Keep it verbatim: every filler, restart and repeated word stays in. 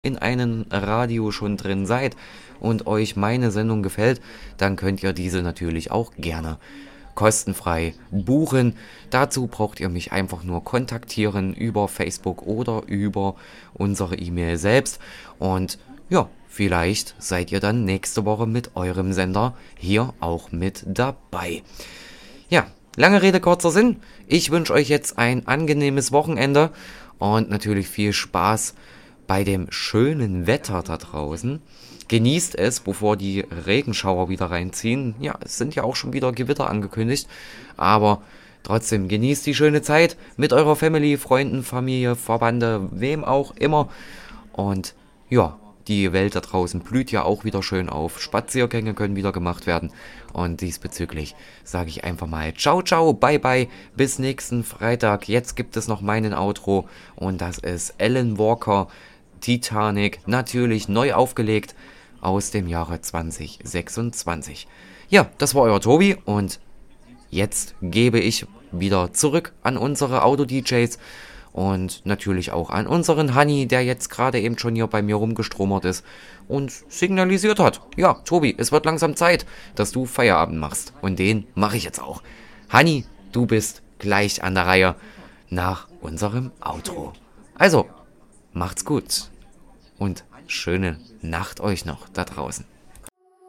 in einem Radio schon drin seid und euch meine Sendung gefällt, dann könnt ihr diese natürlich auch gerne kostenfrei buchen. Dazu braucht ihr mich einfach nur kontaktieren über Facebook oder über unsere E-Mail selbst. Und ja, vielleicht seid ihr dann nächste Woche mit eurem Sender hier auch mit dabei. Ja, lange Rede, kurzer Sinn. Ich wünsche euch jetzt ein angenehmes Wochenende und natürlich viel Spaß bei dem schönen Wetter da draußen. Genießt es, bevor die Regenschauer wieder reinziehen. Ja, es sind ja auch schon wieder Gewitter angekündigt, aber trotzdem genießt die schöne Zeit mit eurer Family, Freunden, Familie, Verbande, wem auch immer. Und ja, die Welt da draußen blüht ja auch wieder schön auf. Spaziergänge können wieder gemacht werden. Und diesbezüglich sage ich einfach mal ciao, ciao, bye, bye, bis nächsten Freitag. Jetzt gibt es noch meinen Outro und das ist Alan Walker, Titanic, natürlich neu aufgelegt aus dem Jahre zwanzig sechsundzwanzig. Ja, das war euer Tobi und jetzt gebe ich wieder zurück an unsere Auto-D Js und natürlich auch an unseren Hanni, der jetzt gerade eben schon hier bei mir rumgestromert ist und signalisiert hat. Ja, Tobi, es wird langsam Zeit, dass du Feierabend machst. Und den mache ich jetzt auch. Hanni, du bist gleich an der Reihe nach unserem Outro. Also, macht's gut und schöne Nacht euch noch da draußen.